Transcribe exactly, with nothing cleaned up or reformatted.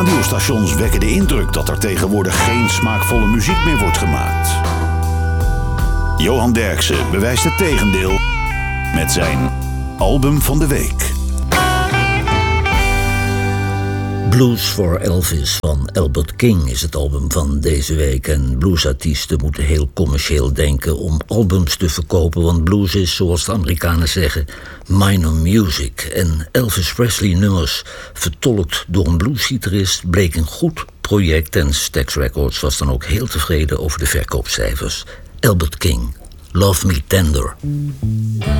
radiostations wekken de indruk dat er tegenwoordig geen smaakvolle muziek meer wordt gemaakt. Johan Derksen bewijst het tegendeel met zijn album van de week. Blues for Elvis van Albert King is het album van deze week. En bluesartiesten moeten heel commercieel denken om albums te verkopen. Want blues is, zoals de Amerikanen zeggen, minor music. En Elvis Presley nummers vertolkt door een bluesgitarist bleek een goed project. En Stax Records was dan ook heel tevreden over de verkoopcijfers. Albert King, Love Me Tender.